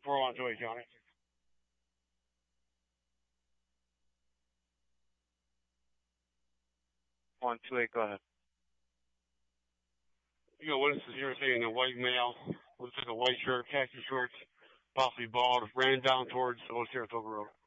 412 Johnny. 128, go ahead. You got witnesses here saying a white male with like a white shirt, khaki shorts, possibly bald, ran down towards Old Saratoga Road.